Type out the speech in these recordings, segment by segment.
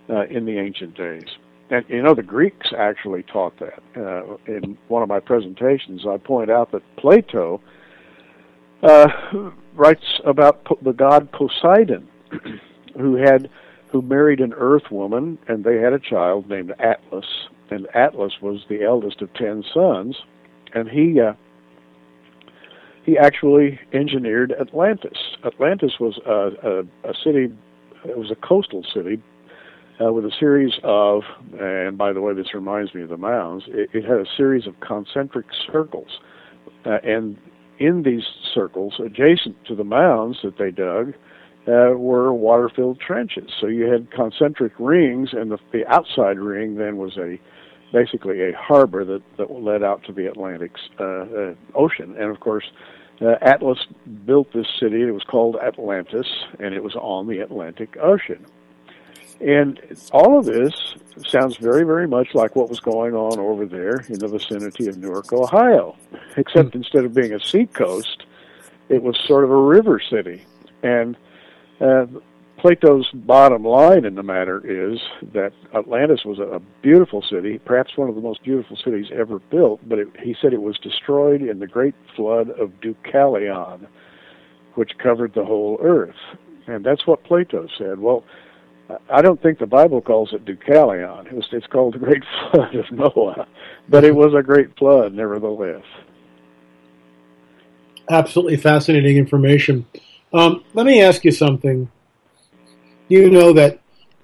in the ancient days. And, you know, the Greeks actually taught that. In one of my presentations, I point out that Plato writes about the god Poseidon, who married an earth woman, and they had a child named Atlas. And Atlas was the eldest of 10 sons, and he actually engineered Atlantis. Atlantis was a city. It was a coastal city with a series of, and by the way, this reminds me of the mounds. It had a series of concentric circles, and in these circles, adjacent to the mounds that they dug, were water-filled trenches. So you had concentric rings, and the outside ring then was basically a harbor that led out to the Atlantic Ocean. And of course, Atlas built this city. It was called Atlantis, and it was on the Atlantic Ocean. And all of this sounds very, very much like what was going on over there in the vicinity of Newark, Ohio, except instead of being a seacoast, it was sort of a river city. And Plato's bottom line in the matter is that Atlantis was a beautiful city, perhaps one of the most beautiful cities ever built, but he said it was destroyed in the great flood of Deucalion, which covered the whole earth. And that's what Plato said. Well, I don't think the Bible calls it Deucalion. It's called the Great Flood of Noah, but it was a great flood nevertheless. Absolutely fascinating information. Let me ask you something. You know that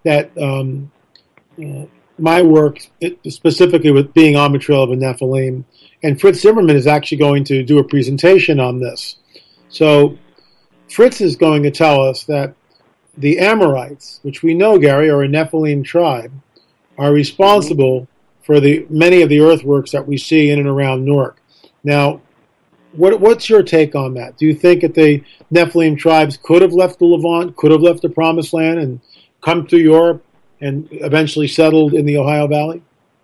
my work, specifically with being on the trail of a Nephilim, and Fritz Zimmerman is actually going to do a presentation on this. So Fritz is going to tell us that the Amorites, which we know, Gary, are a Nephilim tribe, are responsible for many of the earthworks that we see in and around Newark. Now, what's your take on that? Do you think that the Nephilim tribes could have left the Levant, could have left the Promised Land, and come to Europe and eventually settled in the Ohio Valley?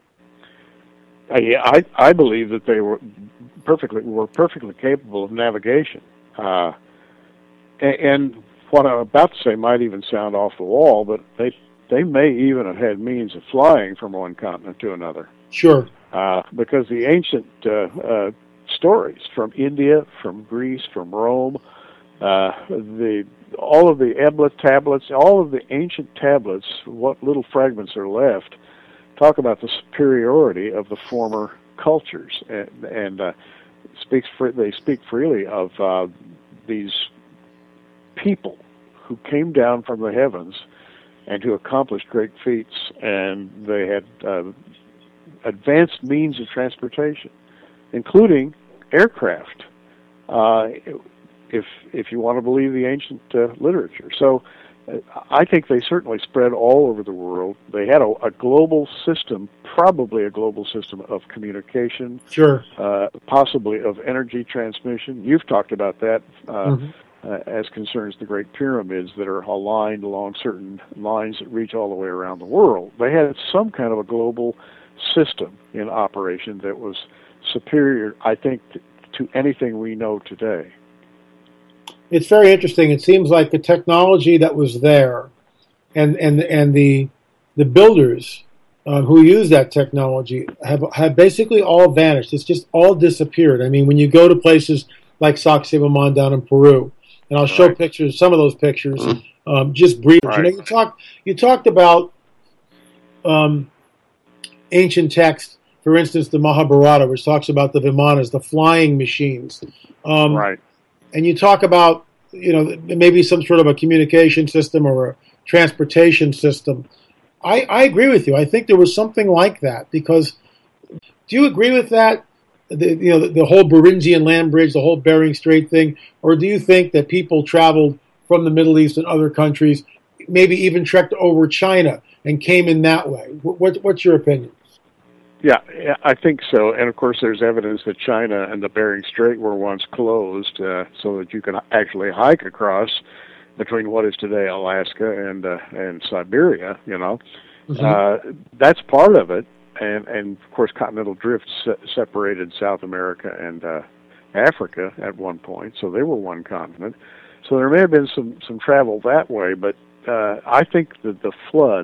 I believe that they were perfectly capable of navigation, and what I'm about to say might even sound off the wall, but they may even have had means of flying from one continent to another. Sure. Because the ancient stories from India, from Greece, from Rome, all of the Ebla tablets, all of the ancient tablets, what little fragments are left, talk about the superiority of the former cultures, and they speak freely of these people who came down from the heavens and who accomplished great feats, and they had advanced means of transportation, including aircraft, if you want to believe the ancient literature. So I think they certainly spread all over the world. They had a global system, probably a global system of communication, sure, possibly of energy transmission. You've talked about that as concerns the Great Pyramids that are aligned along certain lines that reach all the way around the world. They had some kind of a global system in operation that was superior, I think, to anything we know today. It's very interesting. It seems like the technology that was there and the builders who use that technology have basically all vanished. It's just all disappeared. I mean, when you go to places like Sacsayhuaman down in Peru, and I'll show pictures, some of those pictures, just briefly. Right. You know, you talked about ancient texts, for instance, the Mahabharata, which talks about the Vimanas, the flying machines. Right. And you talk about, you know, maybe some sort of a communication system or a transportation system. I agree with you. I think there was something like that, because do you agree with that? The whole Beringian land bridge, the whole Bering Strait thing, or do you think that people traveled from the Middle East and other countries, maybe even trekked over China and came in that way? What's your opinion? Yeah, I think so. And of course, there's evidence that China and the Bering Strait were once closed, so that you could actually hike across between what is today Alaska and Siberia. You know, that's part of it. And of course, continental drift separated South America and Africa at one point, so they were one continent. So there may have been some travel that way, but I think that the flood